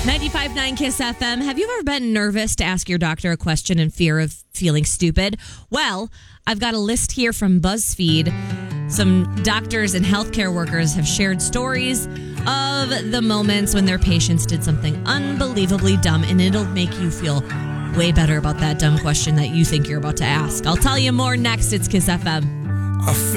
95.9 KISS FM. Have you ever been nervous to ask your doctor a question in fear of feeling stupid? Well, I've got a list here from BuzzFeed. Some doctors and healthcare workers have shared stories of the moments when their patients did something unbelievably dumb, and it'll make you feel way better about that dumb question that you think you're about to ask. I'll tell you more next. It's KISS FM.